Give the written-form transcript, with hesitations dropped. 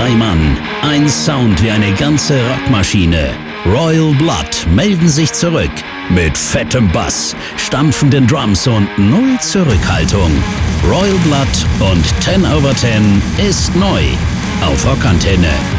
2 Mann, ein Sound wie eine ganze Rockmaschine. Royal Blood melden sich zurück. Mit fettem Bass, stampfenden Drums und null Zurückhaltung. Royal Blood und 10 over 10 ist neu auf Rockantenne.